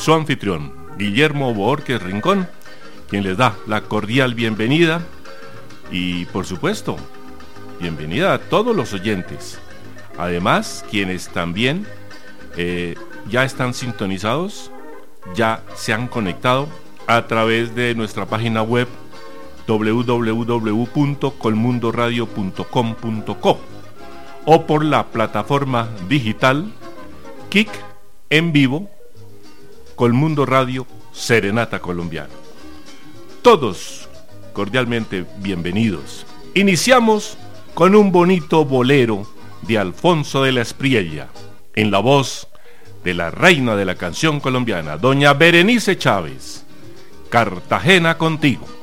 su anfitrión, Guillermo Borges Rincón, quien les da la cordial bienvenida y, por supuesto, bienvenida a todos los oyentes. Además, quienes también ya están sintonizados, ya se han conectado a través de nuestra página web www.colmundoradio.com.co o por la plataforma digital Kik en vivo Colmundo Radio Serenata Colombiana. Todos cordialmente bienvenidos. Iniciamos con un bonito bolero de Alfonso de la Espriella, en la voz de la reina de la canción colombiana, doña Berenice Chávez. Cartagena contigo.